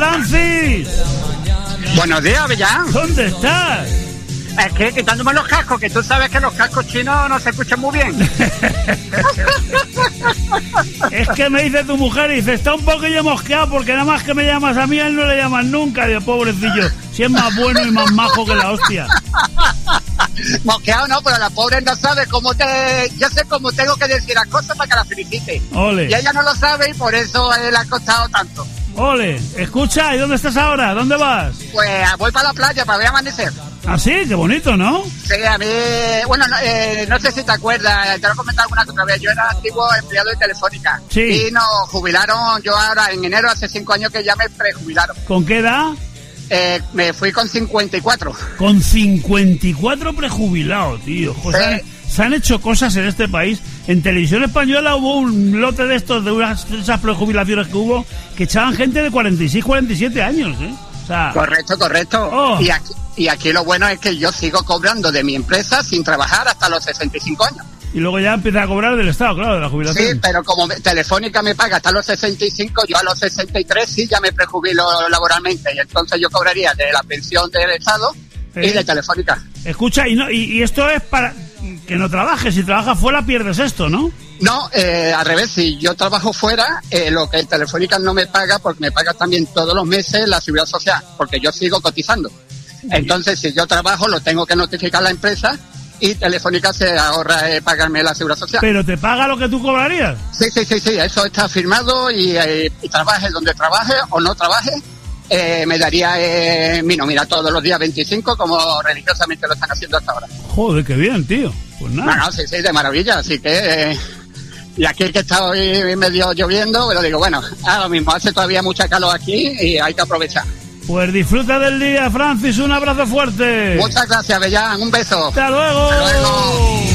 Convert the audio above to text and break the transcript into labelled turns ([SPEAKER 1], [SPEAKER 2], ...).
[SPEAKER 1] Francis.
[SPEAKER 2] Buenos días, Avellán.
[SPEAKER 1] ¿Dónde estás?
[SPEAKER 2] Es que quitándome los cascos, que tú sabes que los cascos chinos no se escuchan muy bien.
[SPEAKER 1] Es que me dice tu mujer, y dice, está un poquillo mosqueado porque nada más que me llamas a mí, a él no le llaman nunca. Digo, pobrecillo, si es más bueno y más majo que la hostia.
[SPEAKER 2] Mosqueado no, pero la pobre no sabe cómo yo sé cómo tengo que decir las cosas para que la felicite.
[SPEAKER 1] Ole.
[SPEAKER 2] Y ella no lo sabe y por eso le ha costado tanto.
[SPEAKER 1] Ole, escucha, ¿y dónde estás ahora? ¿Dónde vas?
[SPEAKER 2] Pues voy para la playa para ver amanecer.
[SPEAKER 1] ¿Ah, sí? Qué bonito, ¿no?
[SPEAKER 2] Sí, a mí, bueno, no sé si te acuerdas, te lo he comentado alguna que otra vez, yo era antiguo empleado de Telefónica.
[SPEAKER 1] Sí.
[SPEAKER 2] Y nos jubilaron, yo ahora en enero hace 5 años que ya me prejubilaron.
[SPEAKER 1] ¿Con qué edad?
[SPEAKER 2] Me fui con 54.
[SPEAKER 1] Con 54 prejubilados, tío. Joder,
[SPEAKER 2] Sí.
[SPEAKER 1] se han hecho cosas en este país. En Televisión Española hubo un lote de estos, de esas prejubilaciones que hubo, que echaban gente de 46, 47 años, ¿eh? O sea,
[SPEAKER 2] Correcto.
[SPEAKER 1] Oh.
[SPEAKER 2] Y aquí lo bueno es que yo sigo cobrando de mi empresa sin trabajar hasta los 65 años.
[SPEAKER 1] y luego ya empieza a cobrar del Estado, claro, de la jubilación.
[SPEAKER 2] Sí, pero como Telefónica me paga hasta los 65, yo a los 63 sí ya me prejubilo laboralmente. Y entonces yo cobraría de la pensión del Estado y de Telefónica.
[SPEAKER 1] Escucha, y esto es para que no trabajes. Si trabajas fuera pierdes esto, ¿no?
[SPEAKER 2] No, al revés, si yo trabajo fuera, lo que Telefónica no me paga, porque me paga también todos los meses la seguridad social, porque yo sigo cotizando. Entonces, si yo trabajo, lo tengo que notificar a la empresa y Telefónica se ahorra pagarme la seguridad social.
[SPEAKER 1] ¿Pero te paga lo que tú cobrarías?
[SPEAKER 2] Sí, eso está firmado y trabaje donde trabaje o no trabaje, me daría mi nómina todos los días 25, como religiosamente lo están haciendo hasta ahora.
[SPEAKER 1] Joder, qué bien, tío. Pues nada.
[SPEAKER 2] No, sí, de maravilla, así que... y aquí que está hoy medio lloviendo, pero digo, bueno, ahora mismo hace todavía mucha calor aquí y hay que aprovechar.
[SPEAKER 1] Pues disfruta del día, Francis, un abrazo fuerte.
[SPEAKER 2] Muchas gracias, Bellán, un beso.
[SPEAKER 1] ¡Hasta luego!
[SPEAKER 2] Hasta luego.